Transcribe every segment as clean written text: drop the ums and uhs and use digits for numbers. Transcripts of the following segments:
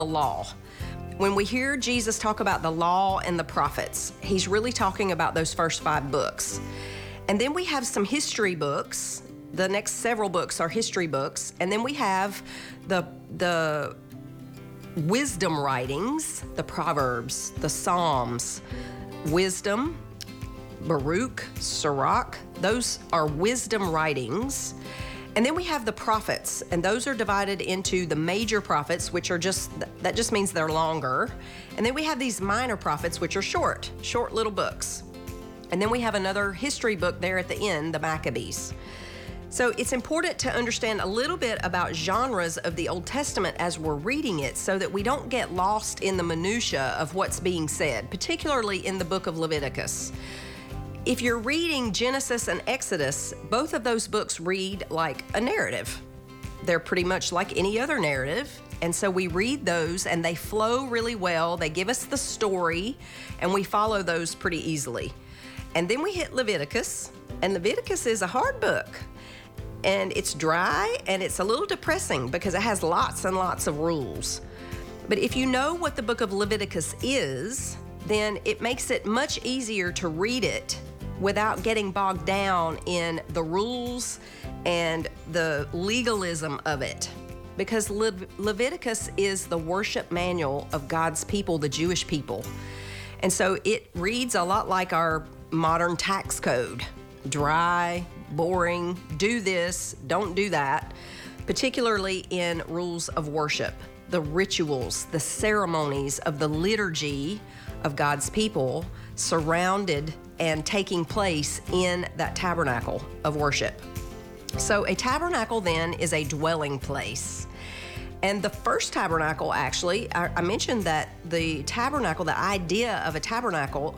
the law. When we hear Jesus talk about the law and the prophets, he's really talking about those first 5 books. And then we have some history books. The next several books are history books. And then we have the wisdom writings, the Proverbs, the Psalms, wisdom, Baruch, Sirach. Those are wisdom writings. And then we have the prophets, and those are divided into the major prophets, which are that just means they're longer. And then we have these minor prophets, which are short little books. And then we have another history book there at the end, the Maccabees. So it's important to understand a little bit about genres of the Old Testament as we're reading it so that we don't get lost in the minutia of what's being said, particularly in the book of Leviticus. If you're reading Genesis and Exodus, both of those books read like a narrative. They're pretty much like any other narrative. And so we read those and they flow really well. They give us the story and we follow those pretty easily. And then we hit Leviticus, and Leviticus is a hard book. And it's dry and it's a little depressing because it has lots and lots of rules. But if you know what the book of Leviticus is, then it makes it much easier to read it without getting bogged down in the rules and the legalism of it. Because Leviticus is the worship manual of God's people, the Jewish people. And so it reads a lot like our modern tax code. Dry, boring, do this, don't do that, particularly in rules of worship, the rituals, the ceremonies of the liturgy of God's people surrounded and taking place in that tabernacle of worship. So a tabernacle then is a dwelling place. And the first tabernacle, actually, I mentioned that the tabernacle, the idea of a tabernacle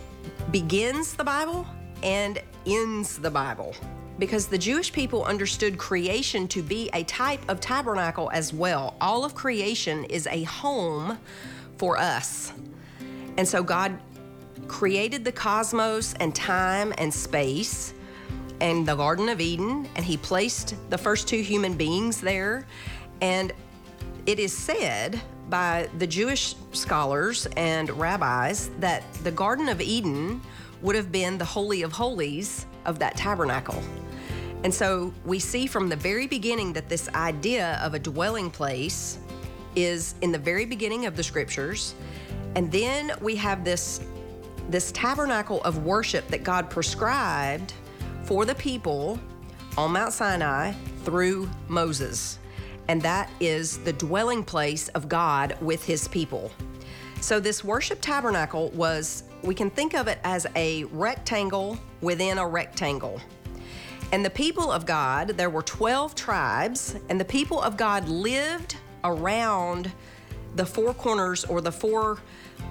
begins the Bible and ends the Bible, because the Jewish people understood creation to be a type of tabernacle as well. All of creation is a home for us. And so God created the cosmos and time and space and the Garden of Eden, and he placed the first 2 human beings there. And it is said by the Jewish scholars and rabbis that the Garden of Eden would have been the Holy of Holies of that tabernacle. And so we see from the very beginning that this idea of a dwelling place is in the very beginning of the scriptures. And then we have this tabernacle of worship that God prescribed for the people on Mount Sinai through Moses. And that is the dwelling place of God with his people. So this worship tabernacle we can think of it as a rectangle within a rectangle. And the people of God, there were 12 tribes, and the people of God lived around the 4 corners or the 4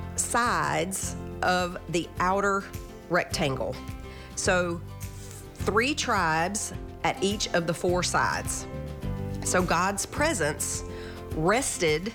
sides of the outer rectangle. So 3 tribes at each of the 4 sides. So God's presence rested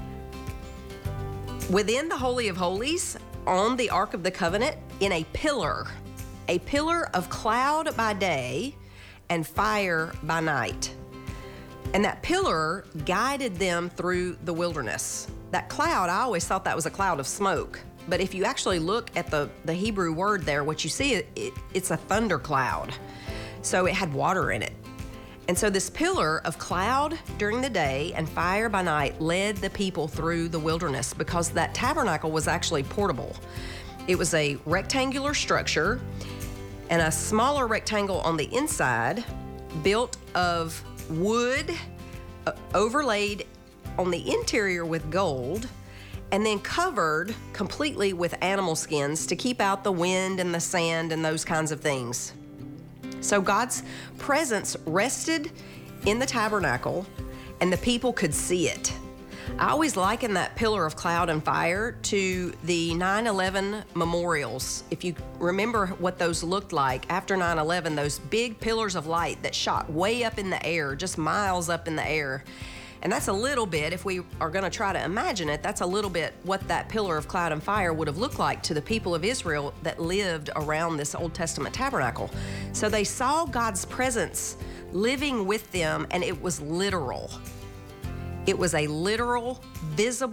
within the Holy of Holies on the Ark of the Covenant in a pillar of cloud by day and fire by night. And that pillar guided them through the wilderness. That cloud, I always thought that was a cloud of smoke. But if you actually look at the Hebrew word there, what you see, it's a thunder cloud. So it had water in it. And so this pillar of cloud during the day and fire by night led the people through the wilderness, because that tabernacle was actually portable. It was a rectangular structure and a smaller rectangle on the inside, built of wood, overlaid on the interior with gold, and then covered completely with animal skins to keep out the wind and the sand and those kinds of things. So God's presence rested in the tabernacle, and the people could see it. I always liken that pillar of cloud and fire to the 9/11 memorials. If you remember what those looked like after 9/11, those big pillars of light that shot way up in the air, just miles up in the air. And that's a little bit, if we are going to try to imagine it, that's a little bit what that pillar of cloud and fire would have looked like to the people of Israel that lived around this Old Testament tabernacle. So they saw God's presence living with them, and it was literal. It was a literal, visible